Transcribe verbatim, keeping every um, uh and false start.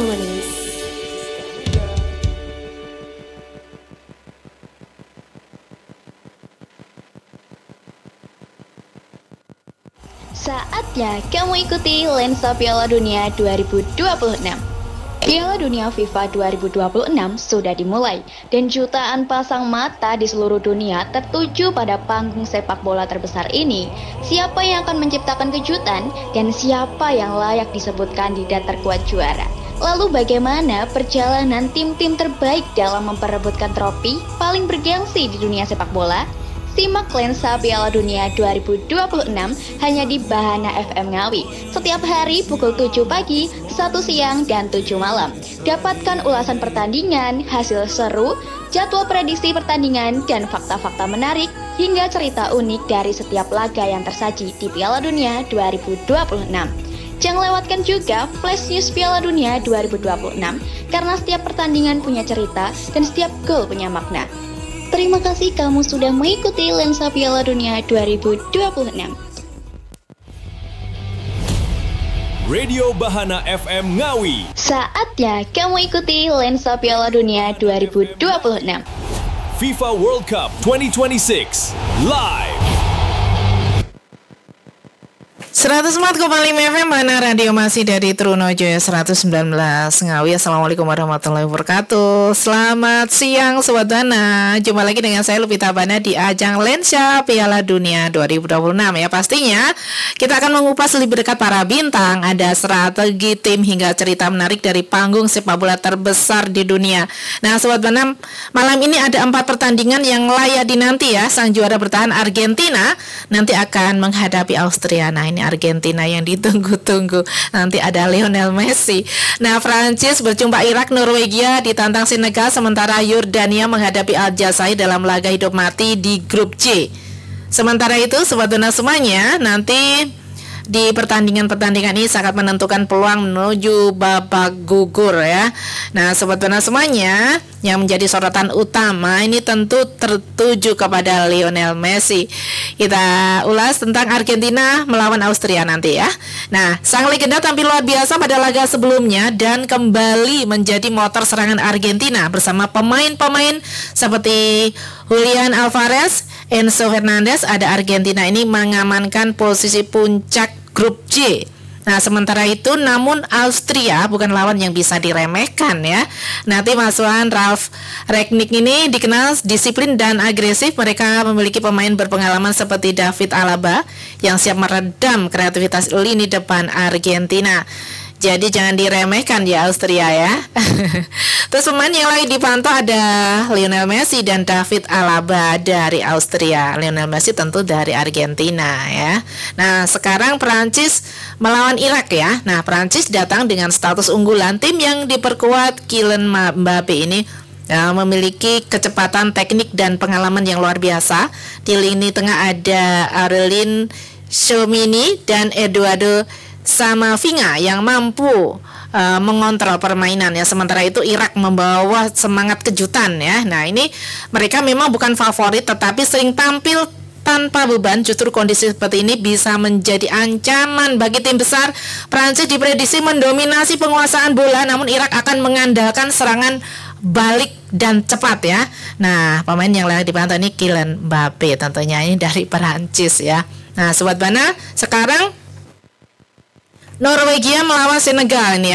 Harmonies. Saatnya kamu ikuti lensa Piala Dunia dua ribu dua puluh enam. Piala Dunia FIFA dua ribu dua puluh enam sudah dimulai dan jutaan pasang mata di seluruh dunia tertuju pada panggung sepak bola terbesar ini. Siapa yang akan menciptakan kejutan dan siapa yang layak disebut kandidat terkuat juara? Lalu bagaimana perjalanan tim-tim terbaik dalam memperebutkan trofi paling bergengsi di dunia sepak bola? Simak lensa Piala Dunia dua ribu dua puluh enam hanya di Bahana F M Ngawi. Setiap hari pukul tujuh pagi, satu siang, dan tujuh malam. Dapatkan ulasan pertandingan, hasil seru, jadwal prediksi pertandingan, dan fakta-fakta menarik hingga cerita unik dari setiap laga yang tersaji di Piala Dunia dua ribu dua puluh enam. Jangan lewatkan juga Flash News Piala Dunia dua ribu dua puluh enam karena setiap pertandingan punya cerita dan setiap gol punya makna. Terima kasih kamu sudah mengikuti lensa Piala Dunia dua ribu dua puluh enam. Radio Bahana F M Ngawi. Saatnya kamu ikuti lensa Piala Dunia dua ribu dua puluh enam. FIFA World Cup dua ribu dua puluh enam live. seratus empat koma lima F M Bahana Radio masih dari Trunojoyo seratus sembilan belas Ngawi. Assalamualaikum warahmatullahi wabarakatuh. Selamat siang Sobat Bahana. Jumpa lagi dengan saya Lupita Bahana di ajang lensa Piala Dunia dua ribu dua puluh enam ya. Pastinya kita akan mengupas lebih dekat para bintang, ada strategi tim hingga cerita menarik dari panggung sepak bola terbesar di dunia. Nah Sobat Bahana, malam ini ada empat pertandingan yang layak dinanti ya. Sang juara bertahan Argentina nanti akan menghadapi Austria. Nah ini Argentina yang ditunggu-tunggu. Nanti ada Lionel Messi. Nah, Prancis berjumpa Irak, Norwegia ditantang Senegal, sementara Yordania menghadapi Aljazair dalam laga hidup mati di grup C. Sementara itu, Sobat Bahana semuanya, nanti di pertandingan-pertandingan ini sangat menentukan peluang menuju babak gugur ya. Nah, Sobat Bahana semuanya, yang menjadi sorotan utama ini tentu tertuju kepada Lionel Messi. Kita ulas tentang Argentina melawan Austria nanti ya. Nah, sang legenda tampil luar biasa pada laga sebelumnya dan kembali menjadi motor serangan Argentina bersama pemain-pemain seperti Julian Alvarez, Enzo Fernandez. Ada Argentina ini mengamankan posisi puncak grup C. Nah sementara itu namun Austria bukan lawan yang bisa diremehkan ya. Nah tim asuhan Ralf Rangnick ini dikenal disiplin dan agresif. Mereka memiliki pemain berpengalaman seperti David Alaba yang siap meredam kreativitas lini depan Argentina. Jadi jangan diremehkan ya Austria ya. Terus pemain yang lagi dipantau ada Lionel Messi dan David Alaba dari Austria. Lionel Messi tentu dari Argentina ya. Nah sekarang Prancis melawan Irak ya. Nah Prancis datang dengan status unggulan. Tim yang diperkuat Kylian Mbappe ini ya, memiliki kecepatan teknik dan pengalaman yang luar biasa. Di lini tengah ada Aurelien Tchouameni dan Eduardo Camavinga yang mampu uh, mengontrol permainan ya. Sementara itu Irak membawa semangat kejutan ya. Nah ini mereka memang bukan favorit tetapi sering tampil tanpa beban. Justru kondisi seperti ini bisa menjadi ancaman bagi tim besar. Prancis diprediksi mendominasi penguasaan bola, namun Irak akan mengandalkan serangan balik dan cepat ya. Nah pemain yang layak dipantau ini Kylian Mbappe tentunya ini dari Prancis ya. Nah Sobat Bahana, sekarang Norwegia melawan Senegal nih ya.